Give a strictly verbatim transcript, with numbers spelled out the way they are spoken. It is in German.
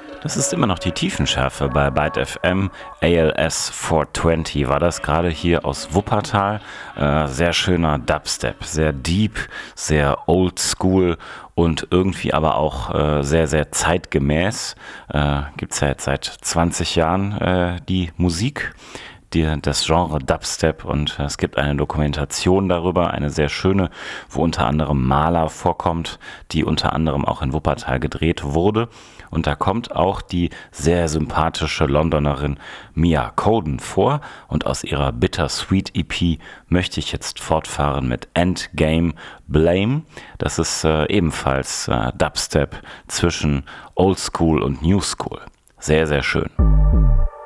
Das ist immer noch die Tiefenschärfe bei Byte F M. A L S vierhundertzwanzig war das gerade hier aus Wuppertal. Äh, sehr schöner Dubstep, sehr deep, sehr old school und irgendwie aber auch äh, sehr, sehr zeitgemäß. Äh, Gibt es ja jetzt seit zwanzig Jahren äh, die Musik. Die, das Genre Dubstep, und es gibt eine Dokumentation darüber, eine sehr schöne, wo unter anderem Maler vorkommt, die unter anderem auch in Wuppertal gedreht wurde. Und da kommt auch die sehr sympathische Londonerin Mia Coden vor. Und aus ihrer Bittersweet E P möchte ich jetzt fortfahren mit Endgame Blame. Das ist äh, ebenfalls äh, Dubstep zwischen Old School und New School. Sehr, sehr schön.